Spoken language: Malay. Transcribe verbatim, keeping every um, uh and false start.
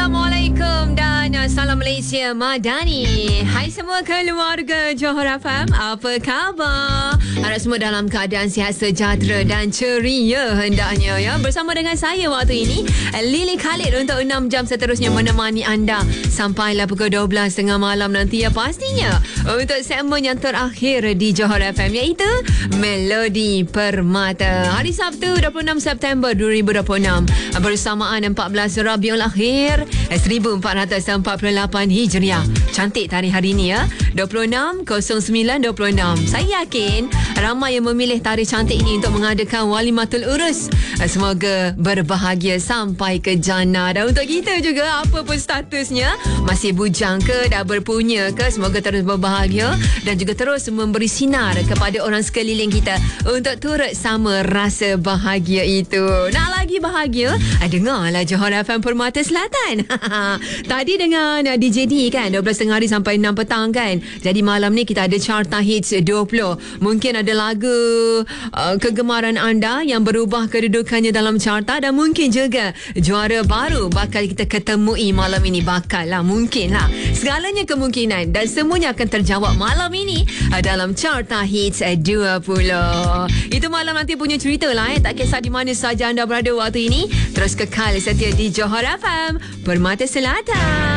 Assalamualaikum dan salam Malaysia Madani. Hai semua keluarga Johor F M, apa khabar? Harap semua dalam keadaan sihat sejahtera dan ceria hendaknya ya. Bersama dengan saya waktu ini Lily Khalid untuk enam jam seterusnya menemani anda sampailah pukul dua belas tiga puluh malam nanti ya, pastinya untuk segmen yang terakhir di Johor F M, iaitu Melodi Permata. Hari Sabtu dua puluh enam September dua ribu dua puluh enam bersamaan empat belas Rabiul Akhir seribu empat ratus empat puluh lapan Hijriah. Cantik tarikh hari ini ya, dua puluh enam kosong sembilan dua puluh enam. Saya yakin ramai yang memilih tarikh cantik ini untuk mengadakan walimatul urus. Semoga berbahagia sampai ke jannah. Dan untuk kita juga, apa pun statusnya, masih bujang ke, dah berpunya ke, semoga terus berbahagia dan juga terus memberi sinar kepada orang sekeliling kita untuk turut sama rasa bahagia itu. Nak lagi bahagia? Dengarlah Johor F M Permata Selatan. Tadi dengan D J D kan, dua belas tengah hari sampai enam petang kan. Jadi malam ni kita ada Carta Hits dua puluh. Mungkin ada lagu uh, kegemaran anda yang berubah kedudukannya dalam carta, dan mungkin juga juara baru bakal kita ketemui malam ini. Bakal lah, mungkin lah. Segalanya kemungkinan dan semuanya akan terjawab malam ini dalam Carta Hits dua puluh. Itu malam nanti punya cerita lah eh. Tak kisah di mana saja anda berada waktu ini, terus kekal setia di Johor F M Permata Selatan.